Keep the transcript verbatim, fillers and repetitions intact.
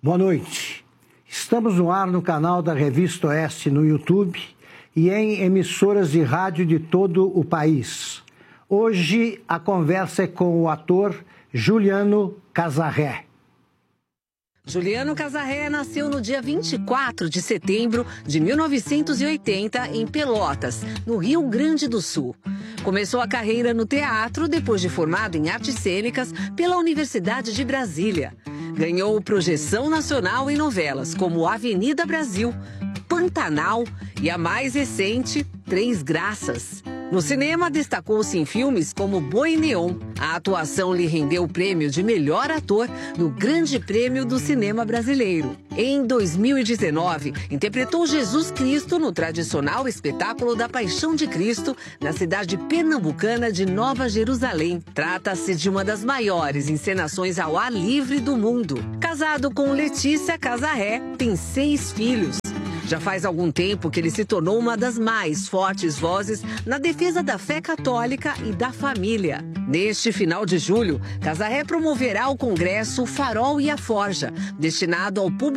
Boa noite. Estamos no ar no canal da Revista Oeste no YouTube e em emissoras de rádio de todo o país. Hoje a conversa é com o ator Juliano Casarré. Juliano Casarré nasceu no dia vinte e quatro de setembro de mil novecentos e oitenta em Pelotas, no Rio Grande do Sul. Começou a carreira no teatro depois de formado em artes cênicas pela Universidade de Brasília. Ganhou projeção nacional em novelas como Avenida Brasil, Pantanal e a mais recente, Três Graças. No cinema, destacou-se em filmes como Boi Neon. A atuação lhe rendeu o prêmio de melhor ator no Grande Prêmio do Cinema Brasileiro. Em dois mil e dezenove, interpretou Jesus Cristo no tradicional espetáculo da Paixão de Cristo, na cidade pernambucana de Nova Jerusalém. Trata-se de uma das maiores encenações ao ar livre do mundo. Casado com Letícia Casarré, tem seis filhos. Já faz algum tempo que ele se tornou uma das mais fortes vozes na defesa da fé católica e da família. Neste final de julho, Casarré promoverá o congresso Farol e a Forja, destinado ao público